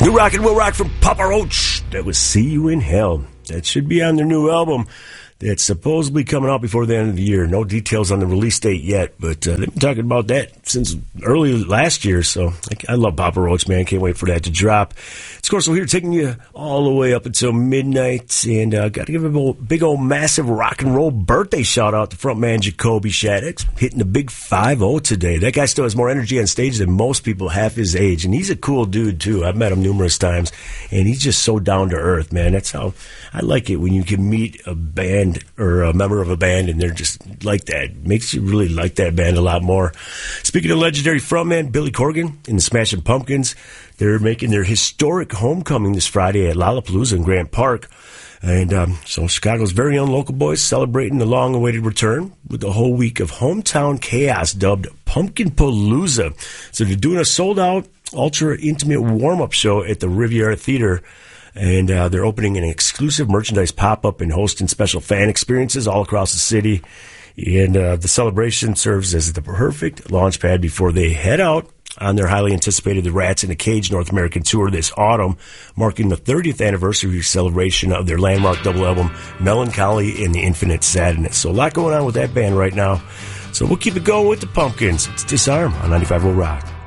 New Rock and Will Rock from Papa Roach. That was See You in Hell. That should be on their new album that's supposedly coming out before the end of the year. No details on the release date yet, but they've been talking about that since early last year. So I love Papa Roach, man. Can't wait for that to drop. Of course, we're here taking you all the way up until midnight, and got to give a big old massive rock and roll birthday shout out to frontman Jacoby Shaddix, hitting the big 5-0 today. That guy still has more energy on stage than most people half his age, and he's a cool dude too. I've met him numerous times, and he's just so down to earth, man. That's how I like it when you can meet a band or a member of a band and they're just like that. It makes you really like that band a lot more. Speaking of legendary frontman Billy Corgan and the Smashing Pumpkins, they're making their historic homecoming this Friday at Lollapalooza in Grant Park. And so Chicago's very own local boys celebrating the long-awaited return with a whole week of hometown chaos dubbed Pumpkin Palooza. So they're doing a sold-out, ultra-intimate warm-up show at the Riviera Theater. And they're opening an exclusive merchandise pop-up and hosting special fan experiences all across the city. And the celebration serves as the perfect launch pad before they head out on their highly anticipated The Rats in a Cage North American tour this autumn, marking the 30th anniversary celebration of their landmark double album, Melancholy and the Infinite Sadness. So a lot going on with that band right now. So we'll keep it going with the Pumpkins. It's Disarm on 95 Will Rock.